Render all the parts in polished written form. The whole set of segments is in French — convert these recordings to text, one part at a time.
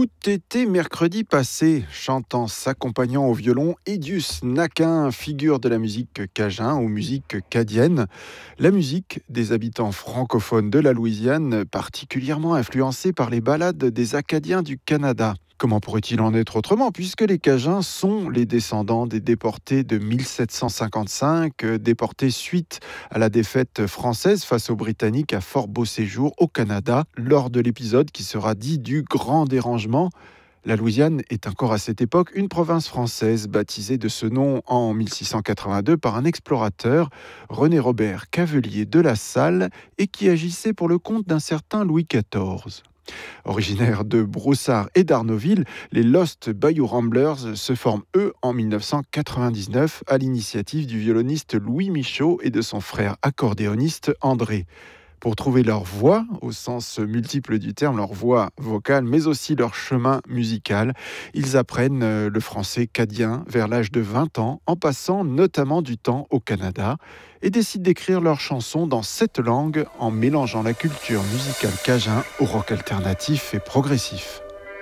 Tout était mercredi passé, chantant, s'accompagnant au violon, Edius Naquin, figure de la musique cajun ou musique cadienne, la musique des habitants francophones de la Louisiane, particulièrement influencée par les ballades des Acadiens du Canada. Comment pourrait-il en être autrement, puisque les Cajuns sont les descendants des déportés de 1755, déportés suite à la défaite française face aux Britanniques à Fort Beauséjour au Canada, lors de l'épisode qui sera dit du Grand Dérangement. La Louisiane est encore à cette époque une province française, baptisée de ce nom en 1682 par un explorateur, René Robert Cavelier de La Salle, et qui agissait pour le compte d'un certain Louis XIV. Originaires de Broussard et d'Arnaudville, les Lost Bayou Ramblers se forment eux en 1999 à l'initiative du violoniste Louis Michaud et de son frère accordéoniste André. Pour trouver leur voix, au sens multiple du terme, leur voix vocale, mais aussi leur chemin musical, ils apprennent le français cadien vers l'âge de 20 ans, en passant notamment du temps au Canada, et décident d'écrire leurs chansons dans cette langue en mélangeant la culture musicale cajun au rock alternatif et progressif.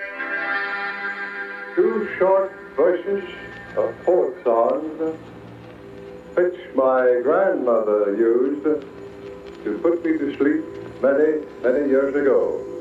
Two short verses of folk songs which my grandmother used to put me to sleep many, many years ago.